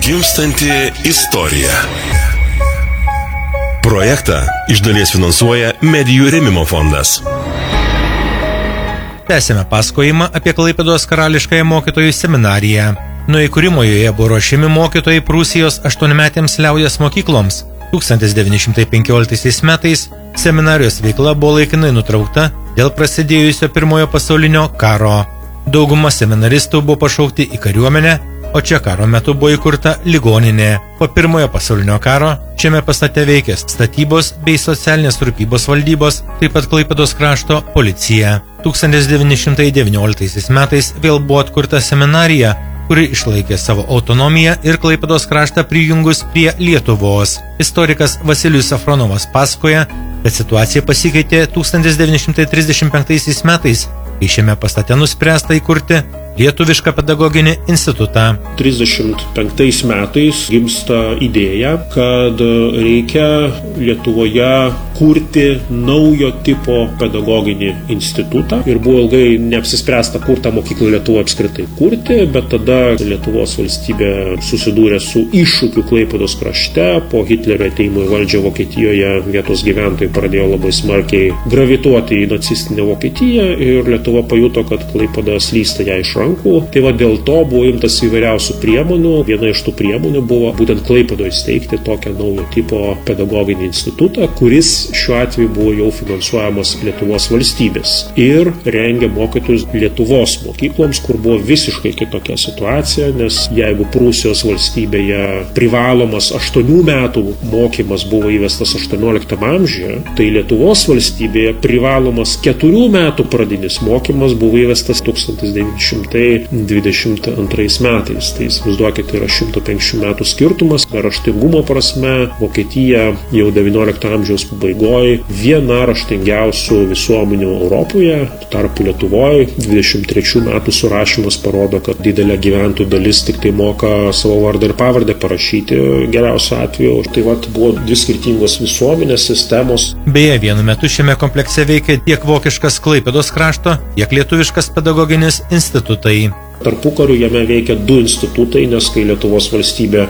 Gimstanti istorija. Projektą iš dalies finansuoja Medijų rėmimo fondas. Tęsėme pasakojimą apie Klaipėdos karališkąją mokytojų seminariją. Nuo įkūrimo joje buvo ruošiami mokytojai Prūsijos 8-metėms liaudies mokykloms. 1915 metais seminarijos veikla buvo laikinai nutraukta dėl prasidėjusio Pirmojo pasaulinio karo. Dauguma seminaristų buvo pašaukti į kariuomenę, o čia karo metu buvo įkurta ligoninė. Po Pirmojo pasaulinio karo šiame pastate veikė statybos bei socialinės rūpybos valdybos, taip pat Klaipėdos krašto policija. 1919 metais vėl buvo atkurta seminarija, kuri išlaikė savo autonomiją ir Klaipėdos kraštą prijungus prie Lietuvos. Istorikas Vasilijus Safronovas pasakoja, kad situacija pasikeitė 1935 metais, kai šiame pastate nuspręsta įkurti Lietuvišką pedagoginį institutą. 35 metais gimsta idėja, kad reikia Lietuvoje kurti naujo tipo pedagoginį institutą. Ir buvo ilgai neapsispręsta, kur tą mokyklą Lietuvoje apskritai kurti, bet tada Lietuvos valstybė susidūrė su iššūkiu Klaipėdos krašte. Po Hitlerio ateimo į valdžią Vokietijoje vietos gyventojai pradėjo labai smarkiai gravituoti į nacistinę Vokietiją ir Lietuva pajuto, kad Klaipėda slysta ją iš rankų. Tai va dėl to buvo imtas įvairiausių priemonių. Viena iš tų priemonių buvo būtent Klaipėdoje įsteigti tokią naujo tipo pedagoginį institutą, kuris šiuo atveju buvo jau finansuojamas Lietuvos valstybės ir rengė mokytojus Lietuvos mokykloms, kur buvo visiškai kitokia situacija, nes jeigu Prūsijos valstybėje privalomas 8 metų mokymas buvo įvestas 18 amžiuje, tai Lietuvos valstybėje privalomas 4 metų pradinis mokymas buvo įvestas 1922 metais. Tai įsivaizduokite, yra 150 metų skirtumas. Raštingumo prasme Vokietija jau 19 amžiaus pabaigoje viena raštingiausių visuomenių Europoje, tarpu Lietuvoje 23 metų surašymas parodo, kad didelė gyventojų dalis tik tai moka savo vardą ir pavardę parašyti geriausiu atveju. Tai vat buvo dvi skirtingos visuomenės sistemos. Beje, vienu metu šiame komplekse veikia tiek vokiškas Klaipėdos krašto, tiek lietuviškas pedagoginis institutai. Tarpukariu jame veikia 2 institutai, nes kai Lietuvos valstybė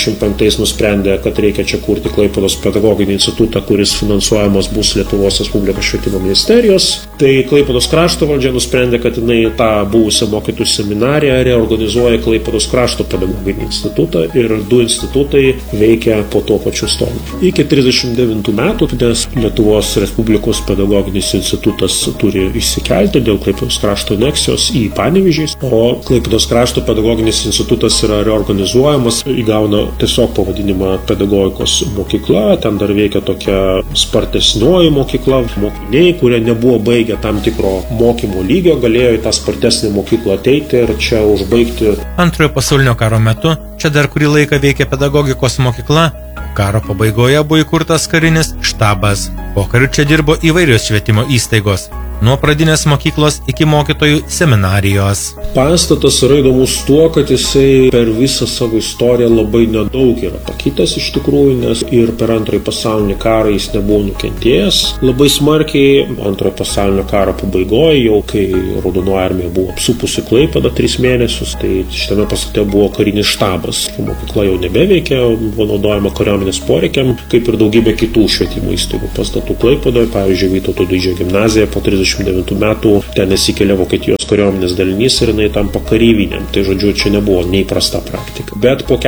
35 nusprendė, kad reikia čia kurti Klaipėdos pedagoginį institutą, kuris finansuojamas bus Lietuvos Respublikos švietimo ministerijos, tai Klaipėdos krašto valdžia nusprendė, kad jinai tą buvusią mokytojų seminariją reorganizuoja Klaipėdos krašto pedagoginį institutą ir 2 institutai veikia po tuo pačiu stogu. Iki 39 metų, nes Lietuvos Respublikos pedagoginis institutas turi išsikelti dėl Klaipėdos krašto aneksijos į Panevėžį, o Klaipėdos krašto pedagoginis institutas yra reorganizuojamas, įgauna tiesiog pavadinimą pedagogikos mokykla, ten dar veikia tokia spartesnioji mokykla. Mokiniai, kurie nebuvo baigę tam tikro mokymo lygio, galėjo į tą spartesnį mokyklą ateiti ir čia užbaigti. Antrojo pasaulinio karo metu čia dar kurį laiką veikia pedagogikos mokykla. Karo pabaigoje buvo įkurtas karinis štabas. Pokariu čia dirbo įvairios švietimo įstaigos, nuo pradinės mokyklos iki mokytojų seminarijos. Pastatas yra įdomus tuo, kad jisai per visą savo istoriją labai nedaug yra pakitęs iš tikrųjų, nes ir per Antrąjį pasaulinį karą jis nebuvo nukentėjęs labai smarkiai. Antrojo pasaulinio karo pabaigoje, jau kai Raudonoji armija buvo apsupusi Klaipėdą 3 mėnesius, tai šitame pastate buvo karinis štabas. Mokykla jau nebeveikia, buvo naudojama kariuomenės poreikiam, kaip ir daugybė kitų švietimo įstaigų pastatų Klaipėdoje. Pavyzdžiui, Vytauto Didžiojo gimnazija po 39 metų ten įsikelia Vokietijos kariuomenės dalinys ir jinai tampa kareivinėm. Tai žodžiu, čia nebuvo neįprasta praktika. Bet po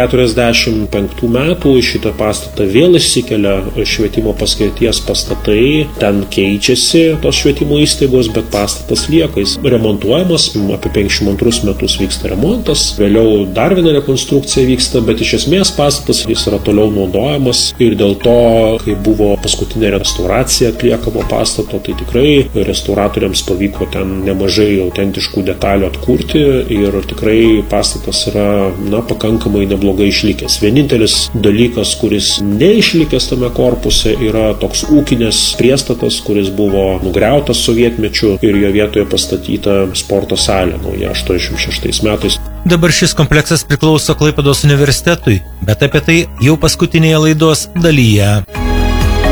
45 metų šitą pastatą vėl įsikelia švietimo paskirties pastatai, ten keičiasi tos švietimo įstaigos, bet pastatas lieka, jis remontuojamas, apie 52 metus vyksta remontas, vėliau dar viena rekonstrukcija vyksta, bet iš esmės pastatas jis yra toliau naudojamas ir dėl to, kai buvo paskutinė restauracija atliekama pastato, tai tikrai restauratoriams pavyko ten nemažai autentiškų detalių atkurti ir tikrai pastatas yra pakankamai neblogai išlikęs. Vienintelis dalykas, kuris neišlikęs tame korpuse, yra toks ūkinis priestatas, kuris buvo nugriautas sovietmečiu ir jo vietoje pastatyta sporto salė nauja 86 metais. Dabar šis kompleksas priklauso Klaipėdos universitetui, bet apie tai jau paskutinėje laidos dalyje.